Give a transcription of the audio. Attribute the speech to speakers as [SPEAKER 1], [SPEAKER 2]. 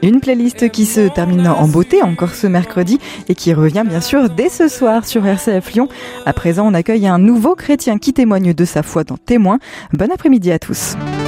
[SPEAKER 1] Une playlist qui se termine en beauté encore ce mercredi et qui revient bien sûr dès ce soir sur RCF Lyon. À présent, on accueille un nouveau chrétien qui témoigne de sa foi dans Témoin. Bon après-midi à tous.